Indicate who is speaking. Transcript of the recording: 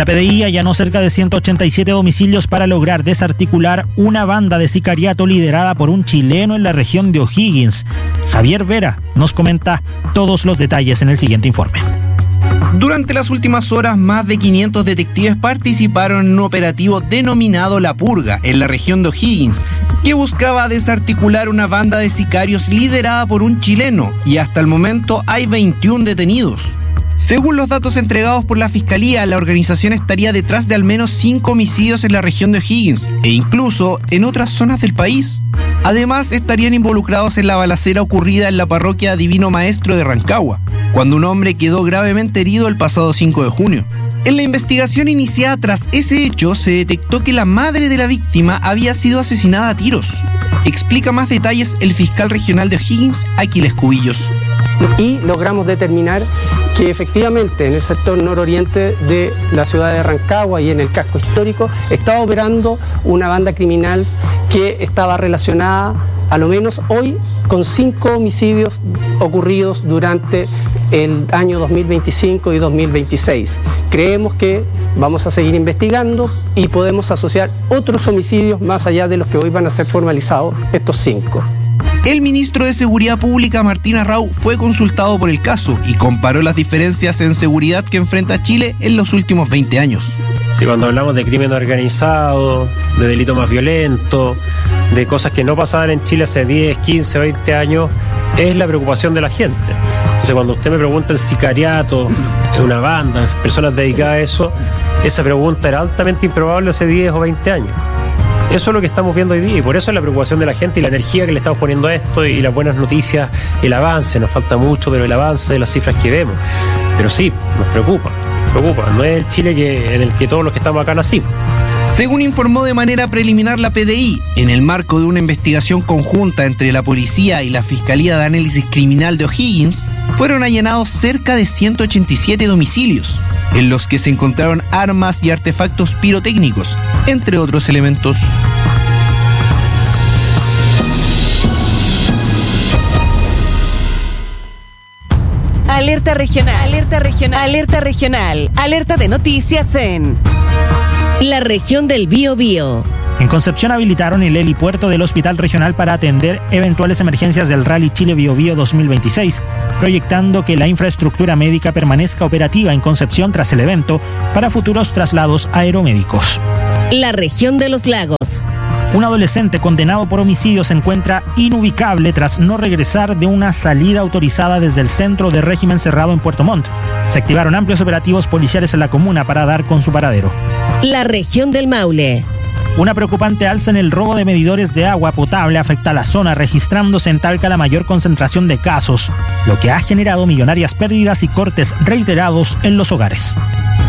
Speaker 1: La PDI allanó cerca de 187 domicilios para lograr desarticular una banda de sicariato liderada por un chileno en la región de O'Higgins. Javier Vera nos comenta todos los detalles en el siguiente informe.
Speaker 2: Durante las últimas horas, más de 500 detectives participaron en un operativo denominado La Purga, en la región de O'Higgins, que buscaba desarticular una banda de sicarios liderada por un chileno, y hasta el momento hay 21 detenidos. Según los datos entregados por la Fiscalía, la organización estaría detrás de al menos 5 homicidios en la región de O'Higgins e incluso en otras zonas del país. Además, estarían involucrados en la balacera ocurrida en la parroquia Divino Maestro de Rancagua, cuando un hombre quedó gravemente herido el pasado 5 de junio. En la investigación iniciada tras ese hecho, se detectó que la madre de la víctima había sido asesinada a tiros. Explica más detalles el fiscal regional de O'Higgins, Aquiles Cubillos.
Speaker 3: Y logramos determinar que efectivamente en el sector nororiente de la ciudad de Rancagua y en el casco histórico estaba operando una banda criminal que estaba relacionada, a lo menos hoy, con 5 homicidios ocurridos durante el año 2025 y 2026. Creemos que vamos a seguir investigando y podemos asociar otros homicidios más allá de los que hoy van a ser formalizados, estos 5.
Speaker 2: El ministro de Seguridad Pública, Martín Arrau, fue consultado por el caso y comparó las diferencias en seguridad que enfrenta Chile en los últimos 20 años.
Speaker 4: Sí, cuando hablamos de crimen organizado, de delito más violento, de cosas que no pasaban en Chile hace 10, 15, 20 años, es la preocupación de la gente. Entonces, cuando usted me pregunta el sicariato, una banda, personas dedicadas a eso, esa pregunta era altamente improbable hace 10 o 20 años. Eso es lo que estamos viendo hoy día y por eso es la preocupación de la gente y la energía que le estamos poniendo a esto y las buenas noticias, el avance. Nos falta mucho, pero el avance de las cifras que vemos. Pero sí, nos preocupa. No es el Chile en el que todos los que estamos acá nacimos.
Speaker 2: Según informó de manera preliminar la PDI, en el marco de una investigación conjunta entre la policía y la Fiscalía de Análisis Criminal de O'Higgins, fueron allanados cerca de 187 domicilios, en los que se encontraron armas y artefactos pirotécnicos, entre otros elementos.
Speaker 5: Alerta regional, alerta regional, alerta regional, alerta de noticias en la región del Biobío.
Speaker 1: En Concepción habilitaron el helipuerto del Hospital Regional para atender eventuales emergencias del Rally Chile Biobío 2026, proyectando que la infraestructura médica permanezca operativa en Concepción tras el evento para futuros traslados aeromédicos.
Speaker 5: La región de los Lagos.
Speaker 1: Un adolescente condenado por homicidio se encuentra inubicable tras no regresar de una salida autorizada desde el centro de régimen cerrado en Puerto Montt. Se activaron amplios operativos policiales en la comuna para dar con su paradero.
Speaker 5: La región del Maule.
Speaker 1: Una preocupante alza en el robo de medidores de agua potable afecta a la zona, registrándose en Talca la mayor concentración de casos, lo que ha generado millonarias pérdidas y cortes reiterados en los hogares.